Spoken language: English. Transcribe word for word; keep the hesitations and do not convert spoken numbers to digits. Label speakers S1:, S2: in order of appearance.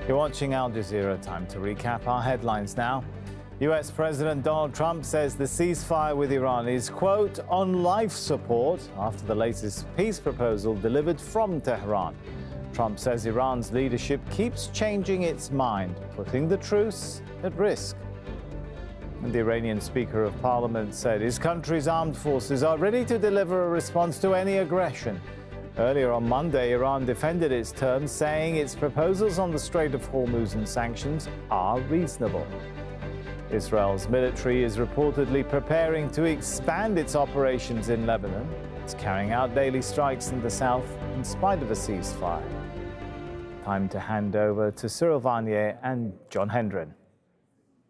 S1: You're watching Al Jazeera. Time to recap our headlines now. U S President Donald Trump says the ceasefire with Iran is, quote, on life support after the latest peace proposal delivered from Tehran. Trump says Iran's leadership keeps changing its mind, putting the truce at risk. And the Iranian Speaker of Parliament said his country's armed forces are ready to deliver a response to any aggression. Earlier on Monday, Iran defended its terms, saying its proposals on the Strait of Hormuz and sanctions are reasonable. Israel's military is reportedly preparing to expand its operations in Lebanon. It's carrying out daily strikes in the south in spite of a ceasefire. Time to hand over to Cyril Vanier and John Hendren.